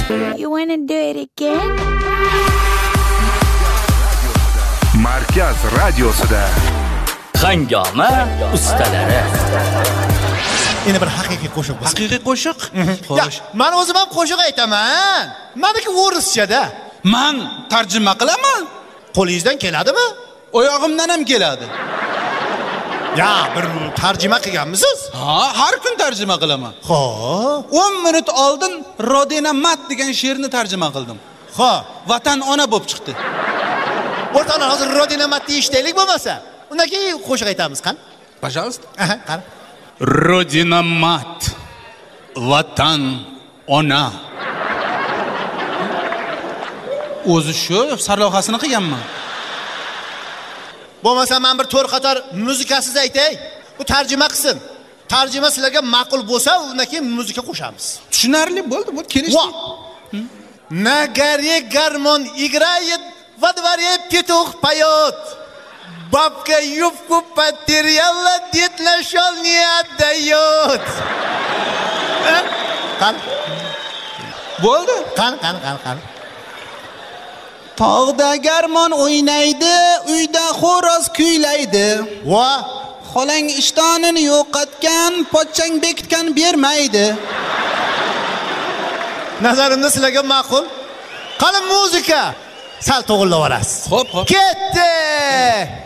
You wanna do it again? Markaz radiosida Hangoma ustalari. Endi bir haqiqiy qo'shiq bo'lsin. Haqiqiy qo'shiq? Xo'sh. Men o'zim ham qo'shiq aytaman. Meniki o'rischada. Men tarjima qilaman. Qo'lingizdan keladimi? Oyog'imdan ham keladi. Ya, bir tarjima qilganmisiz? Ha, har kun tarjima qilaman. Xo'p. 10 minut oldin Rodina mat degan she'rni tarjima qildim. Xo'p. Vatan ona bo'lib chiqdi. O'rtoqlar, hozir Rodina mat deyishaylik bo'lmasa, undan keyin qo'shiq aytamiz, qani? Пожалуйста. Aha, qani. Rodina mat, vatan ona. O'zi shu sarlavhasini qilganman. Bo'lmasa men bir to'rt qator muzikasiz aytay. Bu tarjima qilsin. Tarjima sizlarga ma'qul bo'lsa, undan keyin muzika qo'shamiz. Tushunarli bo'ldi, bu kelishdik. На горе гармон играет, во дворе петух поет. Бабка юбку потеряла, дед нашел, не отдает. Qan? Bo'ldi? Qan. Tog'da garmon o'ynaydi, uyda xo'roz kuylaydi. Va Xolang ishtonini yo'qotgan, pochchang bekitgan bermaydi. nazarimda sizlarga ma'qul. Qani muzika. Sal to'g'rilab olasiz. Xo'p. Ketdi.